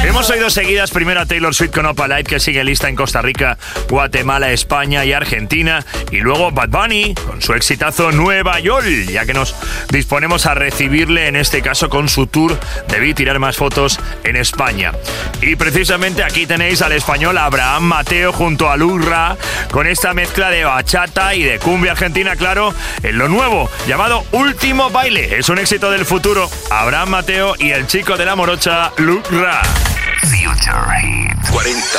Hemos oído seguidas primero a Taylor Swift con Opalite, que sigue lista en Costa Rica, Guatemala, España y Argentina, y luego Bad Bunny con su exitazo Nueva York, ya que nos disponemos a recibirle, en este caso con su tour Debí tirar más fotos en España. Y precisamente aquí tenéis al español Abraham Mateo junto a Lurra, con esta mezcla de bachata y de cumbia argentina, claro, en lo nuevo, llamado Último Baile. Es un éxito del futuro. Abraham Mateo y el chico de la morocha, Lurra. Future Hit 40